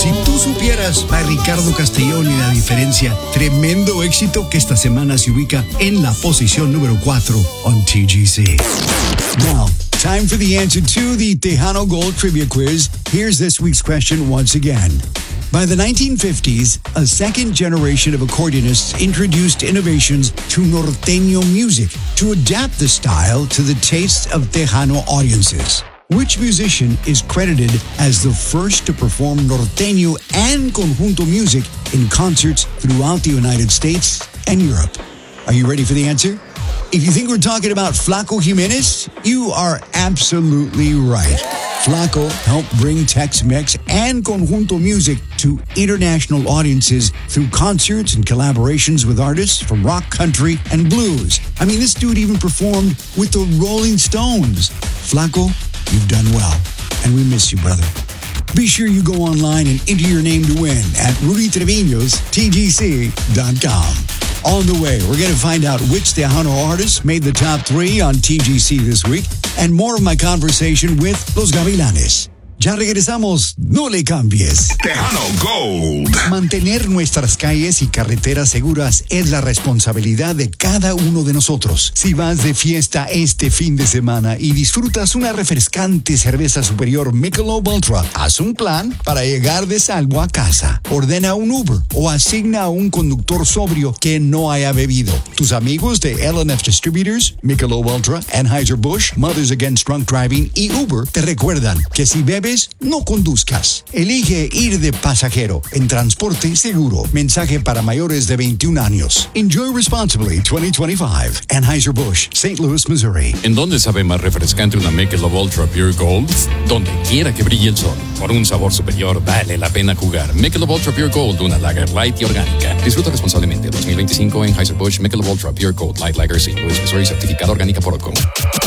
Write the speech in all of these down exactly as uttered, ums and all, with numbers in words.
Si tú supieras, by Ricardo Castellón, y la diferencia, tremendo éxito que esta semana se ubica en la posición número cuatro on T G C. Now, time for the answer to the Tejano Gold Trivia Quiz. Here's this week's question once again. By the nineteen fifties, a second generation of accordionists introduced innovations to norteño music to adapt the style to the tastes of Tejano audiences. Which musician is credited as the first to perform norteño and conjunto music in concerts throughout the United States and Europe? Are you ready for the answer? If you think we're talking about Flaco Jimenez, you are absolutely right. Flaco helped bring Tex-Mex and conjunto music to international audiences through concerts and collaborations with artists from rock, country, and blues. I mean, this dude even performed with the Rolling Stones. Flaco, you've done well, and we miss you, brother. Be sure you go online and enter your name to win at Rudy Treviños T G C dot com. On the way, we're going to find out which Tejano artists made the top three on T G C this week, and more of my conversation with Los Gavilanes. Ya regresamos, no le cambies. Tejano Gold. Mantener nuestras calles y carreteras seguras es la responsabilidad de cada uno de nosotros. Si vas de fiesta este fin de semana y disfrutas una refrescante cerveza superior Michelob Ultra, haz un plan para llegar de salvo a casa. Ordena un Uber o asigna a un conductor sobrio que no haya bebido. Tus amigos de L and F Distributors, Michelob Ultra, Anheuser-Busch, Mothers Against Drunk Driving y Uber te recuerdan que si bebes, no conduzcas. Elige ir de pasajero en transporte seguro. Mensaje para mayores de veintiún años. Enjoy responsibly twenty twenty-five. Anheuser-Busch, Saint Louis, Missouri. ¿En dónde sabe más refrescante una Michelob Ultra Pure Gold? Donde quiera que brille el sol. Por un sabor superior, vale la pena jugar. Michelob Ultra Pure Gold, una lager light y orgánica. Disfruta responsablemente. dos mil veinticinco Anheuser-Busch Michelob Ultra Pure Gold Light Lager, Saint Louis, Missouri, certificado orgánica por Ocon.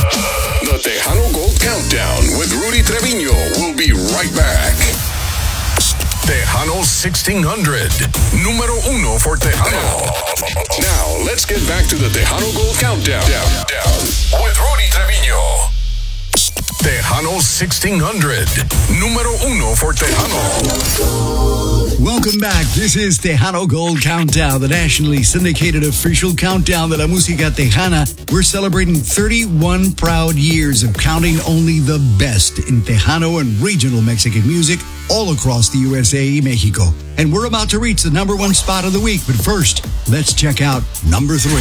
The Tejano Gold Countdown with Rudy Treviño will be right back. Tejano sixteen hundred, número uno for Tejano. Now, let's get back to the Tejano Gold Countdown down, down, with Rudy Treviño. Tejano sixteen hundred, número uno for Tejano. Welcome back. This is Tejano Gold Countdown, the nationally syndicated official countdown de la música tejana. We're celebrating thirty-one proud years of counting only the best in Tejano and regional Mexican music all across the U S A y Mexico. And we're about to reach the number one spot of the week. But first, let's check out number three.